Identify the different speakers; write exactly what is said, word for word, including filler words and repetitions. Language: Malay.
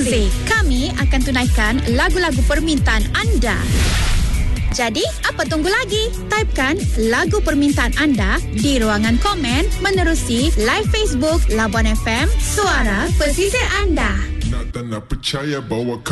Speaker 1: Music. Kami akan tunaikan lagu-lagu permintaan anda. Jadi, apa tunggu lagi? Typekan lagu permintaan anda di ruangan komen menerusi live Facebook Labuan F M, suara pesisir anda.
Speaker 2: Nak tak nak percaya bahawa